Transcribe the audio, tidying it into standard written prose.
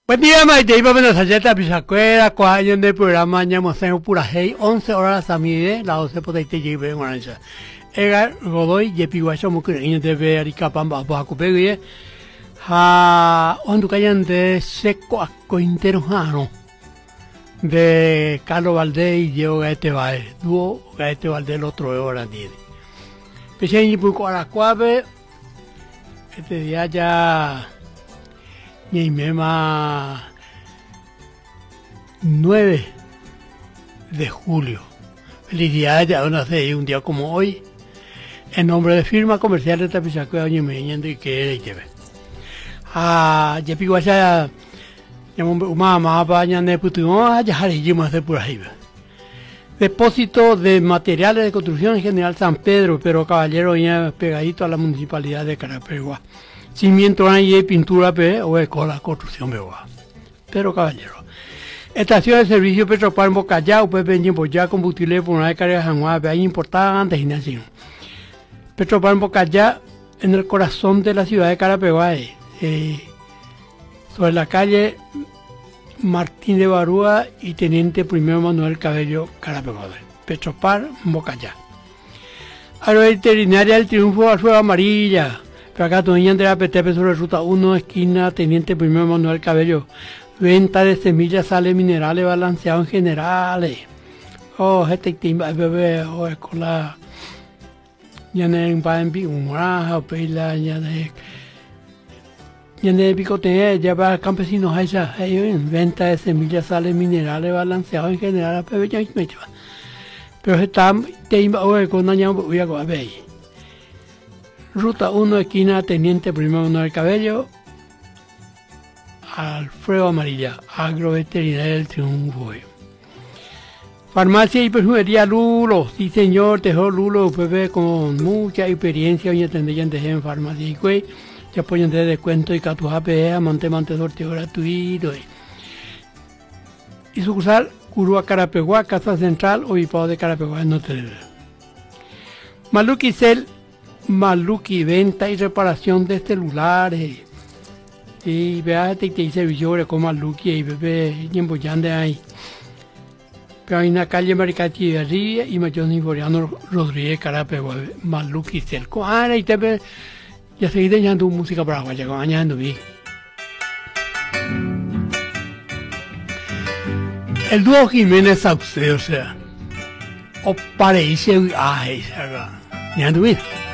Buen día, Maite. Iba a ver la pisacuera, 4 años del programa, ñamos en pura hey, 11 horas a mi la 12 por ahí te lleve en orange. Ega Godoy, Yepi Guacho, Mucurino de ver y Capamba, Bacupegue, Ondu Cayan de Seco a Cointerojano, de Carlos Valdés y Diego Gaete Baez, dúo Gaete Valdés el otro hora, tiene. Pechen y Puco a la Cuave, este día ya. Y mema 9 de julio. Felicidades a una de un día como hoy. En nombre de firma comercial de Tapizaco de Meñando y que era lleve. Ya pico allá, ya mamá bañan de putumo, ya haríamos de por ahí. Depósito de materiales de construcción en General San Pedro, pero caballero ya pegadito a la municipalidad de Carapeguá. Cimiento ahí pintura o escuela construcción pero caballero estación de servicio Petropar en Bocallao pues ven ya combustible por una carga januá hay importante gimnasio Petropar en Bocallao en el corazón de la ciudad de Carapeguá sobre la calle Martín de Barúa y Teniente Primero Manuel Cabello Carapeguá Petropar en Bocallao Agroveterinaria del Triunfo Alfredo Amarilla. Pero acá doña Andrea Petepe sobre ruta 1, esquina Teniente Primero Manuel Cabello. Venta de semillas, sales minerales balanceados en generales. Este timba, bebé, escolar. Ya no hay un pan en un raja, pela, ya de picote, ya para campesinos, venta de semillas, sales minerales balanceados en general. Pero está timba, con daño, voy a ver. Ruta 1, esquina Teniente Primero Manuel Cabello, Alfredo Amarilla, Agroveterinaria del Triunfo. Farmacia y perfumería Lulo, sí señor, tejo Lulo, bebé con mucha experiencia, hoy atenderían en farmacia y güey, ya apoyan de descuento y catujape, mante sorteo gratuito. Y sucursal Curúa Carapeguá, Casa Central, Obispado de Carapeguá, no te debe. Maluki Cel, Maluki, venta y reparación de celulares. Y vea que te servicio con Maluki y bebé, y en ahí. Pero hay una calle Maricati de arriba y Mayón Ivoriano Rodríguez Carapeguá, Maluki Celco. Y te ve, ya seguí teniendo música para agua, ya añadiendo bien. El dúo Jiménez Sauce, o sea, o parece, esa, ya bien.